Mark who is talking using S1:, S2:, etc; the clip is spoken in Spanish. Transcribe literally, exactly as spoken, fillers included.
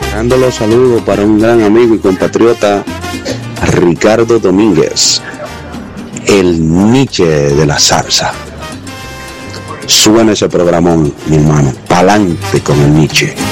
S1: Dando los saludos para un gran amigo y compatriota, Ricardo Domínguez, el Nietzsche de la salsa. Suena ese programón, mi hermano, pa'lante con el Nietzsche.